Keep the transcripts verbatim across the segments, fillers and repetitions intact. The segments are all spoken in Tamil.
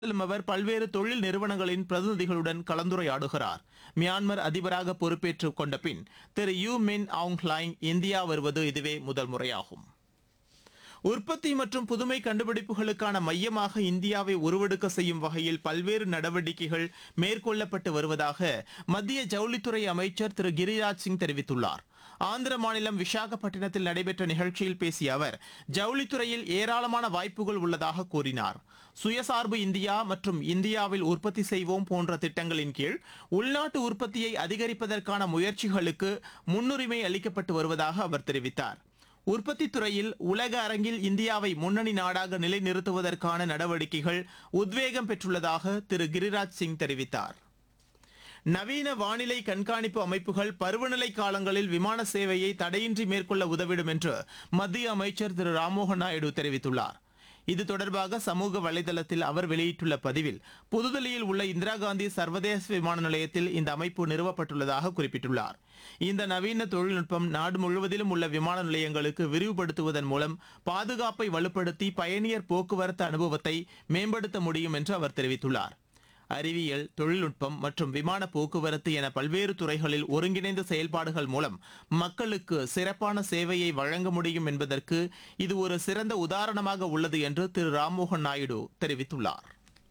மேலும் அவர் பல்வேறு தொழில் நிறுவனங்களின் பிரதிநிதிகளுடன் கலந்துரையாடுகிறார். மியான்மர் அதிபராக பொறுப்பேற்றுக் கொண்ட பின் திரு யூ மின் ஆங் ஹ்லைங் இந்தியா வருவது இதுவே முதல் முறையாகும். உற்பத்தி மற்றும் புதுமை கண்டுபிடிப்புகளுக்கான மையமாக இந்தியாவை உருவெடுக்க செய்யும் வகையில் பல்வேறு நடவடிக்கைகள் மேற்கொள்ளப்பட்டு வருவதாக மத்திய ஜவுளித்துறை அமைச்சர் திரு கிரிராஜ் சிங் தெரிவித்துள்ளார். ஆந்திர மாநிலம் விசாகப்பட்டினத்தில் நடைபெற்ற நிகழ்ச்சியில் பேசிய அவர் ஜவுளித்துறையில் ஏராளமான வாய்ப்புகள் உள்ளதாக கூறினார். சுயசார்பு இந்தியா மற்றும் இந்தியாவில் உற்பத்தி செய்வோம் போன்ற திட்டங்களின் கீழ் உள்நாட்டு உற்பத்தியை அதிகரிப்பதற்கான முயற்சிகளுக்கு முன்னுரிமை அளிக்கப்பட்டு வருவதாக அவர் தெரிவித்தார். உற்பத்தி துறையில் உலக அரங்கில் இந்தியாவை முன்னணி நாடாக நிலைநிறுத்துவதற்கான நடவடிக்கைகள் உத்வேகம் பெற்றுள்ளதாக திரு கிரிராஜ் சிங் தெரிவித்தார். நவீன வானிலை கண்காணிப்பு அமைப்புகள் பருவநிலை காலங்களில் விமான சேவையை தடையின்றி மேற்கொள்ள உதவிடும் என்று மத்திய அமைச்சர் திரு ராம்மோகன் நாயுடு தெரிவித்துள்ளார். இது தொடர்பாக சமூக வலைதளத்தில் அவர் வெளியிட்டுள்ள பதிவில் புதுதில்லியில் உள்ள இந்திரா காந்தி சர்வதேச விமான நிலையத்தில் இந்த அமைப்பு நிறுவப்பட்டுள்ளதாக குறிப்பிட்டுள்ளார். இந்த நவீன தொழில்நுட்பம் நாடு முழுவதிலும் உள்ள விமான நிலையங்களுக்கு விரிவுபடுத்துவதன் மூலம் பாதுகாப்பை வலுப்படுத்தி பயணியர் போக்குவரத்து அனுபவத்தை மேம்படுத்த முடியும் என்று அவர் தெரிவித்துள்ளார். அறிவியல், தொழில்நுட்பம் மற்றும் விமான போக்குவரத்து என பல்வேறு துறைகளில் ஒருங்கிணைந்த செயல்பாடுகள் மூலம் மக்களுக்கு சிறப்பான சேவையை வழங்க முடியும் என்பதற்கு இது ஒரு சிறந்த உதாரணமாக உள்ளது என்று திரு ராம்மோகன் நாயுடு தெரிவித்துள்ளார்.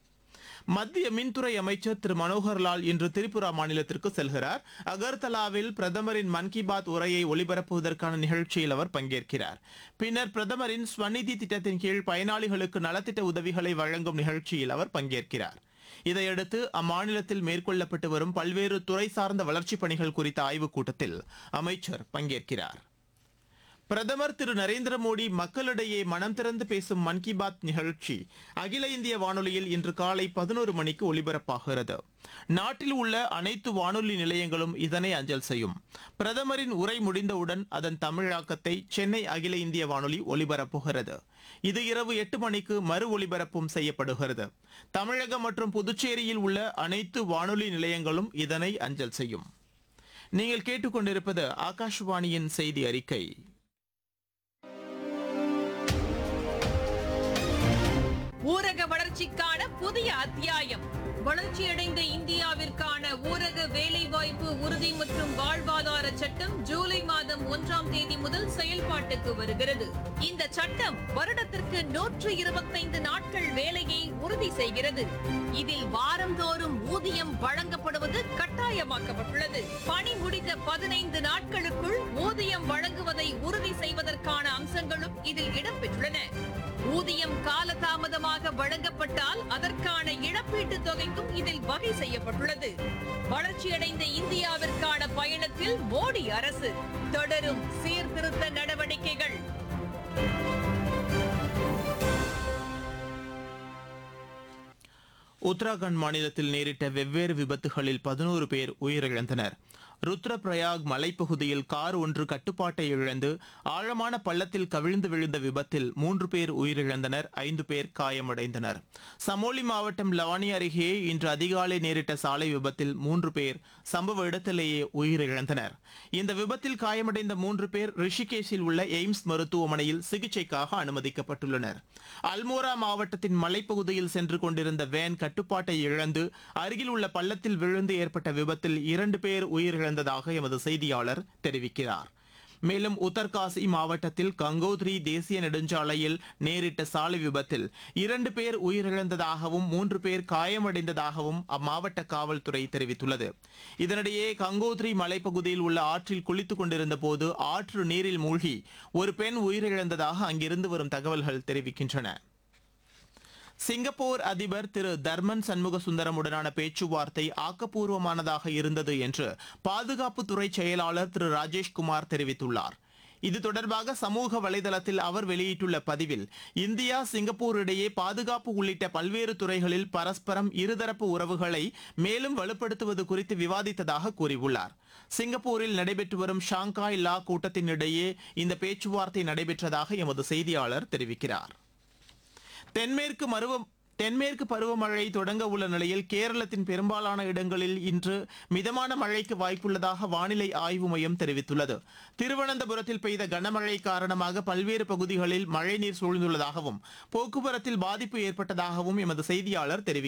மத்திய மின்துறை அமைச்சர் திரு மனோகர்லால் இன்று திரிபுரா மாநிலத்திற்கு செல்கிறார். அகர்தலாவில் பிரதமரின் மன் கி பாத் உரையை ஒலிபரப்புவதற்கான நிகழ்ச்சியில் அவர் பங்கேற்கிறார். பின்னர் பிரதமரின் ஸ்வநிதி திட்டத்தின் கீழ் பயனாளிகளுக்கு நலத்திட்ட உதவிகளை வழங்கும் நிகழ்ச்சியில் அவர் பங்கேற்கிறார். இதையடுத்து அம்மாநிலத்தில் மேற்கொள்ளப்பட்டு வரும் பல்வேறு துறை சார்ந்த வளர்ச்சிப் பணிகள் குறித்த ஆய்வுக் கூட்டத்தில் அமைச்சர் பங்கேற்கிறார். பிரதமர் திரு நரேந்திர மோடி மக்களிடையே மனம் திறந்து பேசும் மன் கி பாத் நிகழ்ச்சி அகில இந்திய வானொலியில் இன்று காலை பதினோரு மணிக்கு ஒலிபரப்பாகிறது. நாட்டில் உள்ள அனைத்து வானொலி நிலையங்களும் இதனை அஞ்சல் செய்யும். பிரதமரின் உரை முடிந்தவுடன் அதன் தமிழாக்கத்தை சென்னை அகில இந்திய வானொலி ஒலிபரப்புகிறது. இது இரவு எட்டு மணிக்கு மறு ஒலிபரப்பும் செய்யப்படுகிறது. தமிழகம் மற்றும் புதுச்சேரியில் உள்ள அனைத்து வானொலி நிலையங்களும் இதனை அஞ்சல் செய்யும். நீங்கள் கேட்டுக்கொண்டிருப்பது ஆகாஷவாணியின் செய்தி அறிக்கை. ஊரக வளர்ச்சிக்கான புதிய அத்தியாயம். வளர்ச்சியடைந்த இந்தியாவிற்கான ஊரக வேலைவாய்ப்பு உறுதி மற்றும் வாழ்வாதார சட்டம் ஜூலை மாதம் ஒன்றாம் தேதி முதல் செயல்பாட்டுக்கு வருகிறது. இந்த சட்டம் வருடத்திற்கு நூற்று இருபத்தைந்து நாட்கள் வேலையை உறுதி செய்கிறது. இதில் வாரந்தோறும் ஊதியம் வழங்கப்படுவது கட்டாயமாக்கப்பட்டுள்ளது. பணி முடிந்த பதினைந்து நாட்களுக்குள் ஊதியம் வழங்குவதை உறுதி செய்வதற்கான அம்சங்களும் இதில் இடம்பெற்றுள்ளன. ஊதியம் காலதாமதமாக வழங்கப்பட்டால் அதற்கான இழப்பீட்டுத் தொகைக்கும் இதில் வகை செய்யப்பட்டுள்ளது. வளர்ச்சியடைந்த இந்தியாவிற்கான பயணத்தில் மோடி அரசு தொடரும் சீர்திருத்த நடவடிக்கைகள். உத்தராகண்ட் மாநிலத்தில் நேரிட்ட வெவ்வேறு விபத்துகளில் பதினோரு பேர் உயிரிழந்தனர். ருத்ரபிரயாக் மலைப்பகுதியில் கார் ஒன்று கட்டுப்பாட்டை இழந்து ஆழமான பள்ளத்தில் கவிழ்ந்து விழுந்த விபத்தில் மூன்று பேர் உயிரிழந்தனர், ஐந்து பேர் காயமடைந்தனர். சமோலி மாவட்டம் லவானி அருகே இன்று அதிகாலை நேரிட்ட சாலை விபத்தில் மூன்று பேர் சம்பவ இடத்திலேயே உயிரிழந்தனர். இந்த விபத்தில் காயமடைந்த மூன்று பேர் ரிஷிகேஷில் உள்ள எய்ம்ஸ் மருத்துவமனையில் சிகிச்சைக்காக அனுமதிக்கப்பட்டுள்ளனர். அல்மோரா மாவட்டத்தின் மலைப்பகுதியில் சென்று கொண்டிருந்த வேன் கட்டுப்பாட்டை இழந்து அருகில் உள்ள பள்ளத்தில் விழுந்து ஏற்பட்ட விபத்தில் இரண்டு பேர் உயிரிழந்தனர் தாக எமது செய்தியாளர் தெரிவிக்கிறார். மேலும் உத்தர்காசி மாவட்டத்தில் கங்கோத்ரி தேசிய நெடுஞ்சாலையில் நேரிட்ட சாலை விபத்தில் இரண்டு பேர் உயிரிழந்ததாகவும் மூன்று பேர் காயமடைந்ததாகவும் அம்மாவட்ட காவல்துறை தெரிவித்துள்ளது. இதனிடையே கங்கோத்ரி மலைப்பகுதியில் உள்ள ஆற்றில் குளித்துக் கொண்டிருந்த போது ஆற்று நீரில் மூழ்கி ஒரு பெண் உயிரிழந்ததாக அங்கிருந்து வரும் தகவல்கள் தெரிவிக்கின்றன. சிங்கப்பூர் அதிபர் திரு தர்மன் சண்முக சுந்தரமுடனான பேச்சுவார்த்தை ஆக்கப்பூர்வமானதாக இருந்தது என்று பாதுகாப்புத்துறை செயலாளர் திரு ராஜேஷ்குமார் தெரிவித்துள்ளார். இது தொடர்பாக சமூக வலைதளத்தில் அவர் வெளியிட்டுள்ள பதிவில் இந்தியா சிங்கப்பூர் இடையே பாதுகாப்பு உள்ளிட்ட பல்வேறு துறைகளில் பரஸ்பரம் இருதரப்பு உறவுகளை மேலும் வலுப்படுத்துவது குறித்து விவாதித்ததாக கூறியுள்ளார். சிங்கப்பூரில் நடைபெற்று வரும் ஷாங்காய் லா கூட்டத்தினிடையே இந்த பேச்சுவார்த்தை நடைபெற்றதாக எமது செய்தியாளர் தெரிவிக்கிறார். தென்மேற்கு மருவ தென்மேற்கு பருவமழை தொடங்க உள்ள நிலையில் கேரளத்தின் பெரும்பாலான இடங்களில் இன்று மிதமான மழைக்கு வாய்ப்புள்ளதாக வானிலை ஆய்வு மையம் தெரிவித்துள்ளது. திருவனந்தபுரத்தில் பெய்த கனமழை காரணமாக பல்வேறு பகுதிகளில் மழைநீர் சூழ்ந்துள்ளதாகவும் போக்குவரத்தில் பாதிப்பு ஏற்பட்டதாகவும் எமது செய்தியாளர் தெரிவிக்கிறார்.